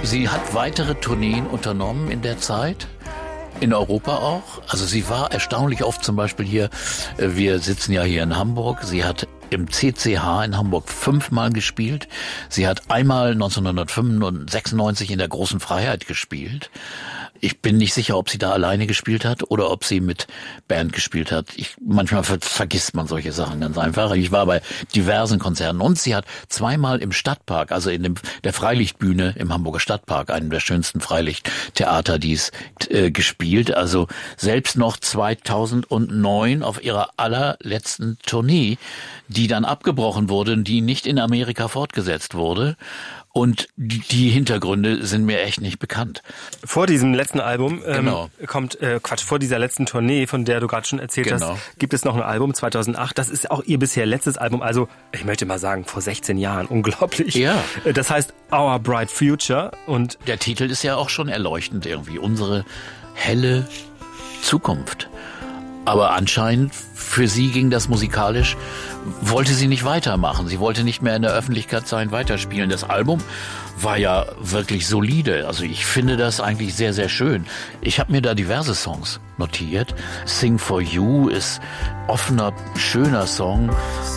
Sie hat weitere Tourneen unternommen in der Zeit. In Europa auch. Also sie war erstaunlich oft zum Beispiel hier, wir sitzen ja hier in Hamburg, sie hat im CCH in Hamburg 5-mal gespielt. Sie hat einmal 1996 in der Großen Freiheit gespielt. Ich bin nicht sicher, ob sie da alleine gespielt hat oder ob sie mit Band gespielt hat. Manchmal vergisst man solche Sachen ganz einfach. Ich war bei diversen Konzerten und sie hat 2-mal im Stadtpark, also in der Freilichtbühne im Hamburger Stadtpark, einem der schönsten Freilichttheater, die es gespielt. Also selbst noch 2009 auf ihrer allerletzten Tournee, die dann abgebrochen wurde und die nicht in Amerika fortgesetzt wurde. Und die Hintergründe sind mir echt nicht bekannt. Vor diesem letzten Album vor dieser letzten Tournee, von der du gerade schon erzählt hast, gibt es noch ein Album, 2008. Das ist auch ihr bisher letztes Album, also ich möchte mal sagen, vor 16 Jahren. Unglaublich. Ja. Das heißt Our Bright Future. Und der Titel ist ja auch schon erleuchtend irgendwie. Unsere helle Zukunft. Aber anscheinend, für sie ging das musikalisch, wollte sie nicht weitermachen. Sie wollte nicht mehr in der Öffentlichkeit sein, weiterspielen. Das Album war ja wirklich solide. Also ich finde das eigentlich sehr, sehr schön. Ich habe mir da diverse Songs notiert. Sing for You ist offener, schöner Song.